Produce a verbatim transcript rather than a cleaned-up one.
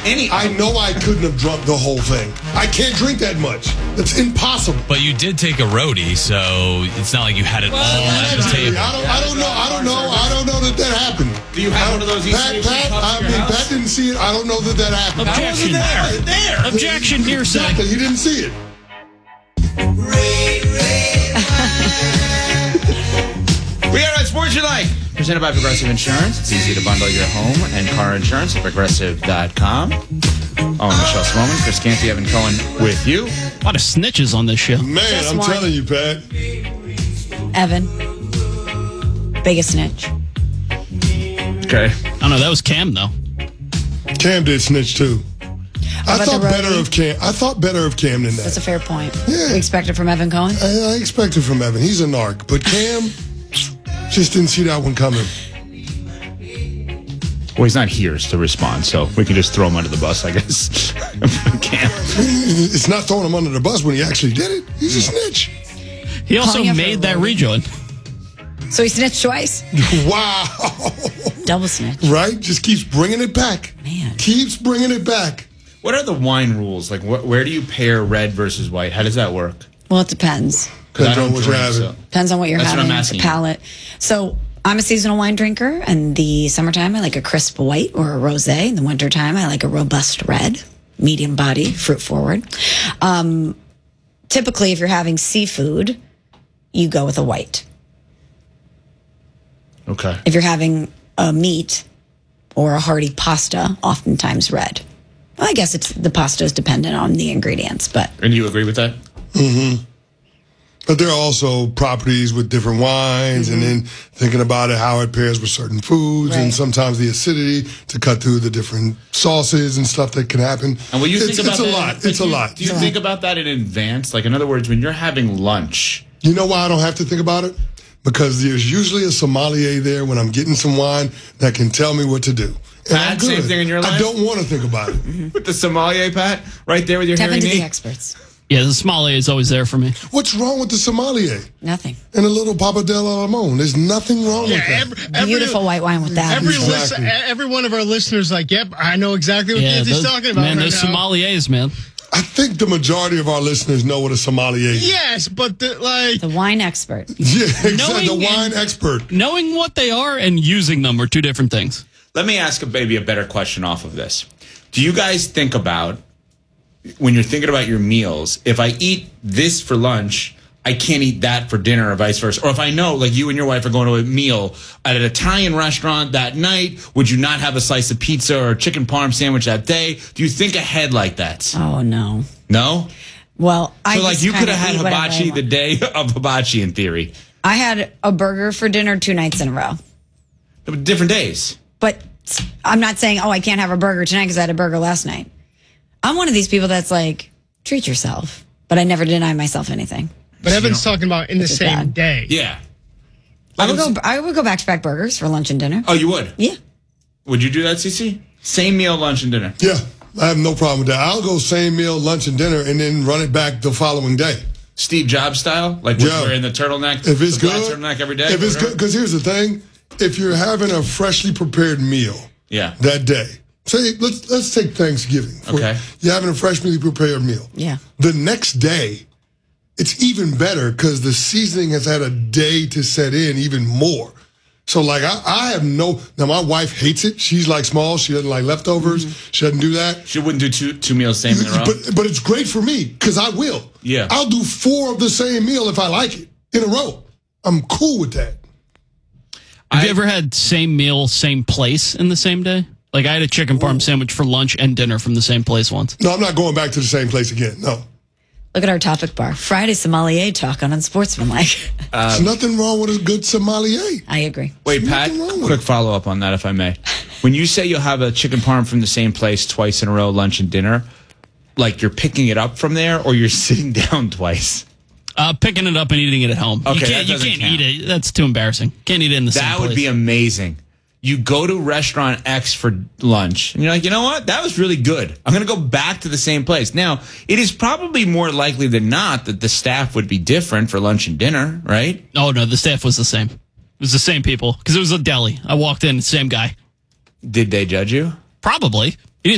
any. I know I couldn't have drunk the whole thing. I can't drink that much. That's impossible. But you did take a roadie, so it's not like you had it all at the table. I don't, I don't know. I don't know. I don't know that that happened. Do you have one of those East Pat, Asian Pat, cups I in your mean, house? Pat didn't see it. I don't know that that happened. Objection. How was it there? There. Objection, hearsay. Exactly. He didn't see it. We are at Sports You Like, presented by Progressive Insurance. It's easy to bundle your home and car insurance at progressive dot com. Oh, Michelle Sloman, Chris Canty, Evan Cohen with you. A lot of snitches on this show. Man, Just I'm one. telling you, Pat. Evan. Biggest snitch. Okay. I don't know. That was Cam, though. Cam did snitch too. I about thought the better roadie? of Cam. I thought better of Cam than That's that. a fair point. Yeah. We expect it from Evan Cohen. I, I expected from Evan. He's a narc, but Cam just didn't see that one coming. Well, he's not here to respond, so we can just throw him under the bus, I guess. Can't. It's not throwing him under the bus when he actually did it. He's a snitch. He also Calling out for made a that roadie. rejoin. So he snitched twice. Wow. Double snitch. Right? Just keeps bringing it back. Man. Keeps bringing it back. What are the wine rules? Like, wh- where do you pair red versus white? How does that work? Well, it depends. 'Cause I Depends on don't what you're drink, having. so. Depends on what you're That's what having. I'm It's asking a you. palate. So I'm a seasonal wine drinker. In the summertime, I like a crisp white or a rosé. In the wintertime, I like a robust red, medium body, fruit forward. Um, typically, if you're having seafood, you go with a white. Okay. If you're having a meat or a hearty pasta, oftentimes red. Well, I guess it's the pasta is dependent on the ingredients, but And you agree with that? But there are also properties with different wines, and then thinking about it, how it pairs with certain foods, and Right. sometimes the acidity to cut through the different sauces and stuff that can happen. And when you it's, think about it's a that, lot. like, It's a you- lot. Do you think about that in advance? Like, in other words, when you're having lunch, You know why I don't have to think about it? Because there's usually a sommelier there when I'm getting some wine that can tell me what to do. And Pat, I'm same good. thing in your I life? don't want to think about it. with the sommelier, Pat, right there with your tap hearing into the aid. experts. Yeah, the sommelier is always there for me. What's wrong with the sommelier? Nothing. And a little Papadella Limon. There's nothing wrong with that. every, every, Beautiful white wine with that. Every, Exactly. listen, every one of our listeners, like, yep, I know exactly what Yeah, he's those, talking about. man, right those now. sommeliers, man. I think the majority of our listeners know what a sommelier is. Yes, but the, like, The wine expert. Yeah, exactly. Knowing The wine and- expert. Knowing what they are and using them are two different things. Let me ask a, maybe a better question off of this. Do you guys think about, when you're thinking about your meals, if I eat this for lunch, I can't eat that for dinner or vice versa? Or if I know, like, you and your wife are going to a meal at an Italian restaurant that night, would you not have a slice of pizza or a chicken parm sandwich that day? Do you think ahead like that? Oh, no. No? Well, I So, like, just you could kinda have had eat whatever I hibachi the want. day of hibachi, in theory. I had a burger for dinner two nights in a row. Different days. But I'm not saying, oh, I can't have a burger tonight because I had a burger last night. I'm one of these people that's like, treat yourself. But I never deny myself anything. but Evan's talking about in the Which is same bad. day. Yeah. I Like would I'm go. s- I would go back to back burgers for lunch and dinner. Oh, you would? Yeah. Would you do that, Cece? Same meal, lunch, and dinner. Yeah, I have no problem with that. I'll go same meal, lunch, and dinner, and then run it back the following day. Steve Jobs style? Like, we're Yeah. wearing the turtleneck? If it's the black good, turtleneck every day? if it's whatever? good, because here's the thing: if you're having a freshly prepared meal Yeah. that day, say let's let's take Thanksgiving. For, Okay. You're having a freshly prepared meal. Yeah. The next day, it's even better because the seasoning has had a day to set in even more. So, like, I, I have no... Now, my wife hates it. She's, like, small. She doesn't like leftovers. She doesn't do that. She wouldn't do two two meals same in a row? But but it's great for me because I will. Yeah. I'll do four of the same meal if I like it in a row. I'm cool with that. Have you I- ever had same meal, same place in the same day? Like, I had a chicken parm sandwich for lunch and dinner from the same place once. No, I'm not going back to the same place again. No. Look at our topic bar. Friday sommelier talk on Unsportsmanlike. There's nothing wrong with a good sommelier. I agree. Wait, There's Pat, nothing wrong with quick it. follow up on that, if I may. When you say you'll have a chicken parm from the same place twice in a row, lunch and dinner, like you're picking it up from there or you're sitting down twice? Uh, picking it up and eating it at home. Okay, you that can't, you doesn't can't count. eat it. That's too embarrassing. Can't eat it in the same That place. would be amazing. You go to restaurant X for lunch, and you're like, you know what? That was really good. I'm going to go back to the same place. Now, it is probably more likely than not that the staff would be different for lunch and dinner, right? Oh, no, the staff was the same. It was the same people because it was a deli. I walked in, same guy. Did they judge you? Probably.